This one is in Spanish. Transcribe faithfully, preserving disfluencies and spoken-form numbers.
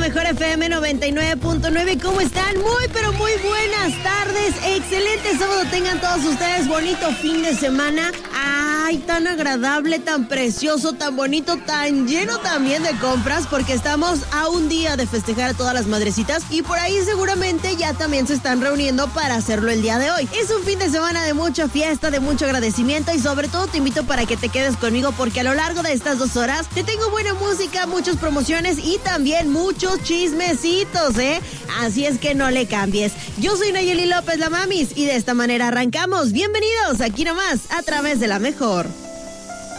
Mejor F M noventa y nueve punto nueve. ¿Cómo están? Muy, pero muy buenas tardes. Excelente sábado tengan todos ustedes. Bonito fin de semana. Ay, tan agradable, tan precioso, tan bonito, tan lleno también de compras, porque estamos a un día de festejar a todas las madrecitas y por ahí seguramente ya también se están reuniendo para hacerlo el día de hoy. Es un fin de semana de mucha fiesta, de mucho agradecimiento y sobre todo te invito para que te quedes conmigo porque a lo largo de estas dos horas te tengo buena música, muchas promociones y también muchos chismecitos, ¿eh? Así es que no le cambies. Yo soy Nayeli López, la Mamis, y de esta manera arrancamos. Bienvenidos aquí nomás a través de La Mejor.